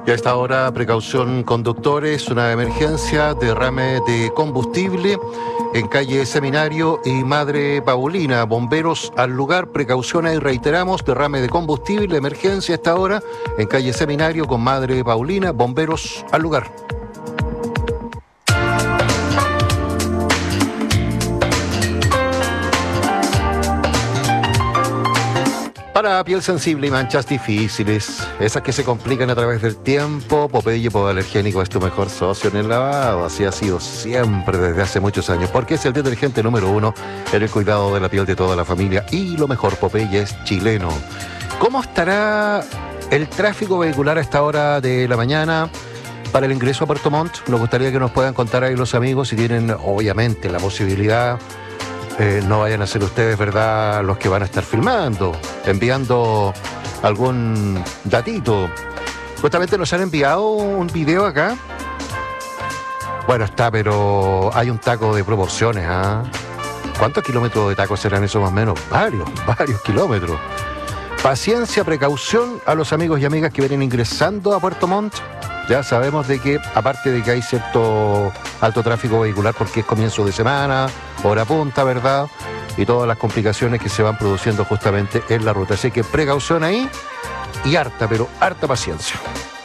Y a esta hora, precaución conductores, una emergencia, derrame de combustible en calle Seminario y Madre Paulina. Bomberos al lugar, precauciones y reiteramos, derrame de combustible, emergencia a esta hora en calle Seminario con Madre Paulina, bomberos al lugar. Para piel sensible y manchas difíciles, esas que se complican a través del tiempo, Popeye Podalergénico es tu mejor socio en el lavado. Así ha sido siempre desde hace muchos años, porque es el detergente número 1 en el cuidado de la piel de toda la familia. Y lo mejor, Popeye es chileno. ¿Cómo estará el tráfico vehicular a esta hora de la mañana para el ingreso a Puerto Montt? Nos gustaría que nos puedan contar ahí los amigos si tienen, obviamente, la posibilidad. No vayan a ser ustedes, ¿verdad?, los que van a estar filmando, enviando algún datito. Justamente nos han enviado un video acá. Bueno, está, pero hay un taco de proporciones, ¿ah? ¿Cuántos kilómetros de taco serán esos más o menos? Varios kilómetros. Paciencia, precaución a los amigos y amigas que vienen ingresando a Puerto Montt. Ya sabemos de que, aparte de que hay cierto alto tráfico vehicular porque es comienzo de semana, hora punta, ¿verdad? Y todas las complicaciones que se van produciendo justamente en la ruta. Así que precaución ahí y harta, pero harta paciencia.